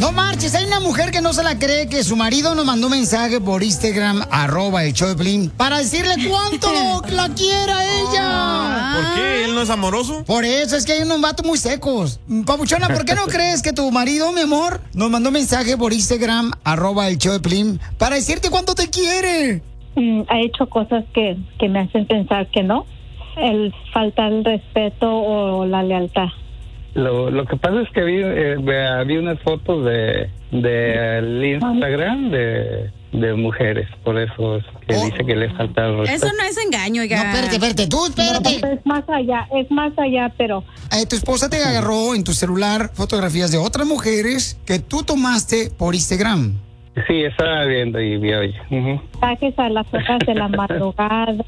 No marches, hay una mujer que no se la cree que su marido nos mandó un mensaje por Instagram, @el_show_de_piolín, para decirle cuánto la quiere a ella. ¿Por qué? ¿Él no es amoroso? Por eso, es que hay unos vatos muy secos. Papuchona, ¿por qué no crees que tu marido, mi amor, nos mandó un mensaje por Instagram, @el_show_de_piolín, para decirte cuánto te quiere? Ha hecho cosas que me hacen pensar que no. El faltar el respeto o la lealtad. Lo que pasa es que vi unas fotos del Instagram de mujeres, por eso es que dice que le falta el respeto. Eso no es engaño, oiga. No, espérate, tú, espérate. No, es más allá, pero... Tu esposa te agarró en tu celular fotografías de otras mujeres que tú tomaste por Instagram. Sí, estaba viendo y vi hoy. Mensajes a las horas de la madrugada,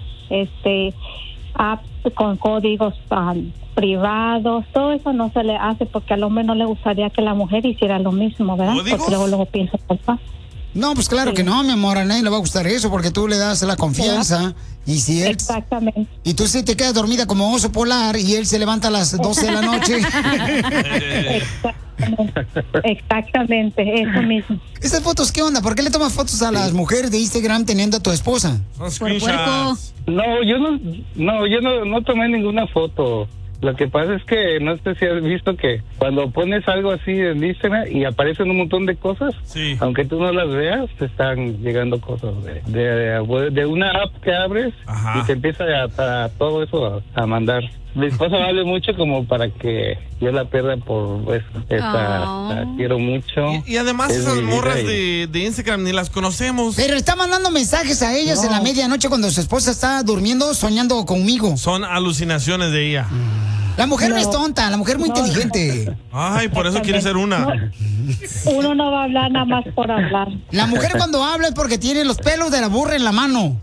apps con códigos privados, todo eso no se le hace porque al hombre no le gustaría que la mujer hiciera lo mismo, ¿verdad? ¿Códigos? Porque luego piensa, papá. No, pues claro que no, mi amor, a nadie le va a gustar eso porque tú le das la confianza y si él... Exactamente. Y tú sí te quedas dormida como oso polar y él se levanta a las 12 de la noche. Exactamente, eso mismo. ¿Esas fotos qué onda? ¿Por qué le tomas fotos a las mujeres de Instagram teniendo a tu esposa? Son Por screenshots. No, yo no tomé ninguna foto. Lo que pasa es que no sé si has visto que cuando pones algo así en Instagram y aparecen un montón de cosas, Sí. aunque tú no las veas, te están llegando cosas de una app que abres. Ajá. Y te empieza a todo eso a mandar. Mi esposa vale mucho como para que yo la pierda por eso. La quiero mucho. Y además Es esas mi vida morras y- de Instagram ni las conocemos. Pero está mandando mensajes a ellas en la medianoche cuando su esposa está durmiendo soñando conmigo. Son alucinaciones de ella. La mujer no es tonta, la mujer es muy inteligente. Ay, por eso quiere ser una. Uno no va a hablar nada más por hablar. La mujer cuando habla es porque tiene los pelos de la burra en la mano.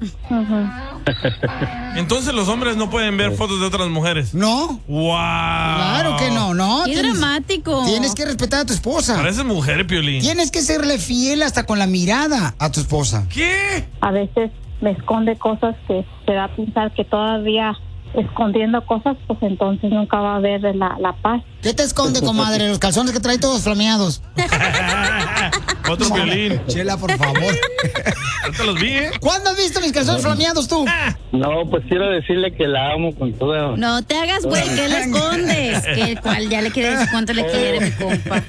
Entonces los hombres no pueden ver fotos de otras mujeres. ¿No? ¡Wow! Claro que no, no. Qué dramático. Tienes que respetar a tu esposa. Pareces mujer, Piolín. Tienes que serle fiel hasta con la mirada a tu esposa. ¿Qué? A veces me esconde cosas que te da a pensar que todavía escondiendo cosas, pues entonces nunca va a haber la paz. ¿Qué te esconde, comadre? Los calzones que trae todos flameados. Otro Piolín. Chela, por favor. No te los vi, ¿eh? ¿Cuándo has visto mis calzones flameados tú? No, pues quiero decirle que la amo con toda... No te hagas, güey, ¿qué le escondes? Que el cual ya le quiere decir cuánto le quiere, mi compa.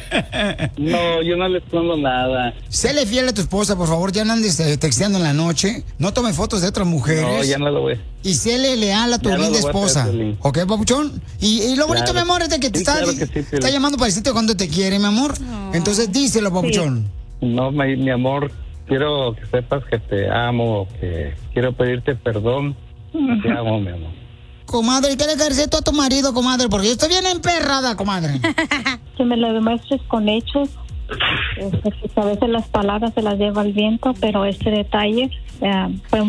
No, yo no le escondo nada. Séle fiel a tu esposa, por favor. Ya no andes texteando en la noche. No tome fotos de otras mujeres. No, ya no lo voy. Y séle leal a tu Ya no linda lo voy a esposa. hacer, Piolín. ¿Ok, papuchón? Y lo bonito, Claro. mi amor, es de que te Sí, está, claro que sí, está Piolín. llamando para decirte cuánto te quiere, mi amor. Entonces díselo, papuchón. No, mi amor, quiero que sepas que te amo, que quiero pedirte perdón. Te amo, mi amor. Comadre, ¿qué le caerse tú a tu marido, comadre? Porque yo estoy bien emperrada, comadre. Que me lo demuestres con hechos. Pues a veces las palabras se las lleva el viento, pero este detalle fue